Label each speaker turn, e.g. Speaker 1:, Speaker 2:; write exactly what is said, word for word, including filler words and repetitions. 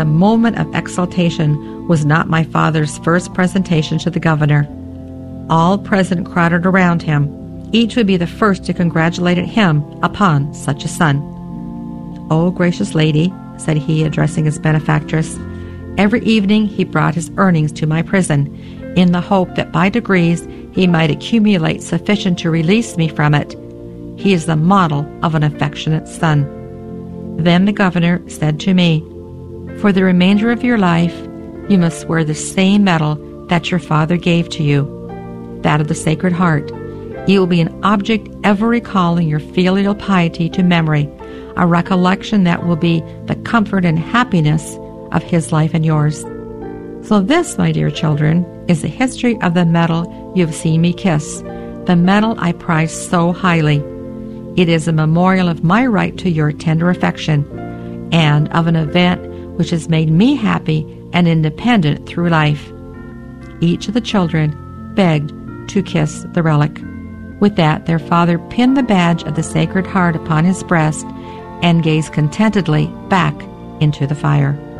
Speaker 1: a moment of exultation was not my father's first presentation to the governor. All present crowded around him. Each would be the first to congratulate him upon such a son. "Oh, gracious lady," said he, addressing his benefactress, "every evening he brought his earnings to my prison, in the hope that by degrees he might accumulate sufficient to release me from it. He is the model of an affectionate son." Then the governor said to me, "For the remainder of your life, you must wear the same medal that your father gave to you, that of the Sacred Heart. You will be an object ever recalling your filial piety to memory, a recollection that will be the comfort and happiness of his life and yours." So this, my dear children, is the history of the medal you have seen me kiss, the medal I prize so highly. It is a memorial of my right to your tender affection, and of an event which has made me happy and independent through life. Each of the children begged to kiss the relic. With that, their father pinned the badge of the Sacred Heart upon his breast and gazed contentedly back into the fire.